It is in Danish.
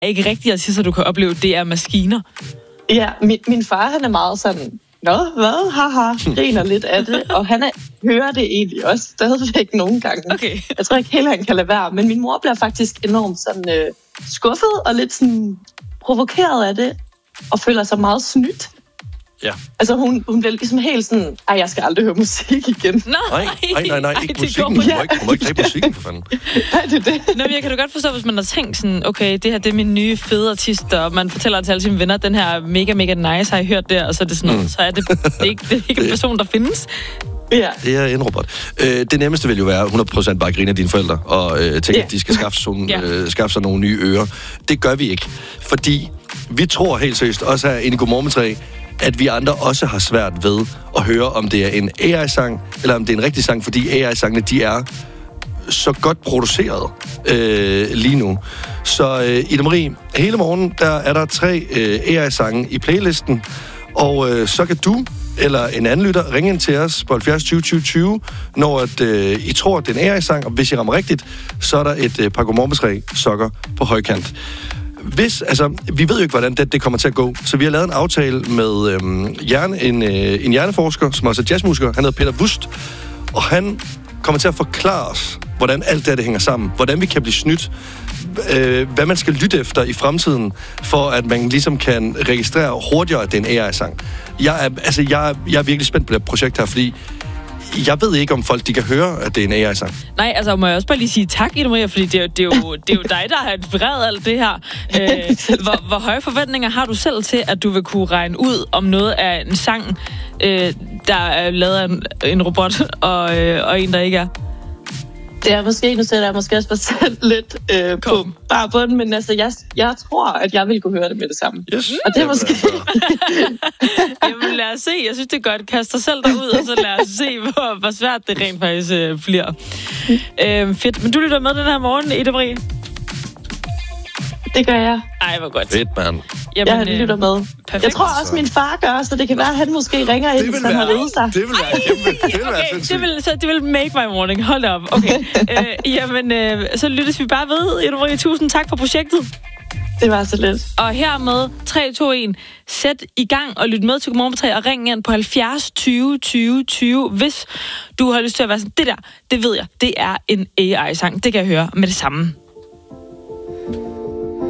ikke rigtigt at sige, så du kan opleve, det er maskiner. Ja, min far, han er meget sådan, nå, hvad, haha, griner lidt af det, og hører det egentlig også stadigvæk nogle gange. Okay. Jeg tror ikke helt, han kan lade være, men min mor bliver faktisk enormt sådan skuffet og lidt sådan provokeret af det, og føler sig meget snydt. Ja. Altså hun bliver ligesom helt sådan, jeg skal aldrig høre musik igen. Nej, ikke musikken. Hun må ikke tage musikken, for fanden. Nej, det er det. Nå, men jeg kan da godt forstå, hvis man har tænkt sådan, okay, det her det er min nye fede artist, og man fortæller til alle sine venner, den her mega, mega nice, har I hørt der, og så er det sådan noget, så er det ikke en person, der findes. Ja. Det er en robot. Det nemmeste vil jo være 100% bare at grine af dine forældre, og tænke, at de skal skaffe sig nogle nye ører. Det gør vi ikke, fordi vi tror helt seriøst, også her inde i Godmorgen 3, at vi andre også har svært ved at høre, om det er en AI-sang, eller om det er en rigtig sang, fordi AI-sangene, de er så godt produceret lige nu. Så Ida Marie, hele morgen, der er der 3 AI-sange i playlisten, og så kan du eller en anden lytter ringe ind til os på 70 20 20 20, når I tror, at det er en AI-sang, og hvis I rammer rigtigt, så er der et par Godmorgen sokker på højkant. Vi ved jo ikke, hvordan det kommer til at gå, så vi har lavet en aftale med en hjerneforsker, som også er jazzmusiker, han hedder Peter Wust, og han kommer til at forklare os, hvordan alt det hænger sammen, hvordan vi kan blive snydt, hvad man skal lytte efter i fremtiden, for at man ligesom kan registrere hurtigere, at det er en AI-sang. Jeg er virkelig spændt på det projekt her, fordi jeg ved ikke, om folk de kan høre, at det er en AI-sang. Nej, altså må jeg også bare lige sige tak, Ida Maria, fordi det er jo dig, der har inspireret alt det her. Hvor høje forventninger har du selv til, at du vil kunne regne ud, om noget af en sang, der er lavet af en robot, og en, der ikke er? Det er måske, nu sætter jeg måske også selv lidt på bare bunden, men altså, jeg tror, at jeg vil kunne høre det med det samme. Yes. Og det er måske... Jamen lad os se, jeg synes det er godt. Kast dig selv derud, og så lad os se, hvor svært det rent faktisk bliver. Fedt, men du lytter med den her morgen, Ida Marie? Det gør jeg. Ej, hvor godt. Fedt, mand. Jamen, jeg lytter med. Perfekt. Jeg tror også, min far gør, så det kan være, at han måske ringer ind, hvis han har ridet sig. Det vil være kæmpe. Det vil make my morning. Hold op. Okay. Så lyttes vi bare ved. Ida Marie, tusind tak for projektet. Det var så lidt. Og hermed 3, 2, 1. Sæt i gang og lyt med til Godmorgen 3 og ring ind på 70 20 20 20, hvis du har lyst til at være sådan, det der, det ved jeg, det er en AI-sang. Det kan jeg høre med det samme.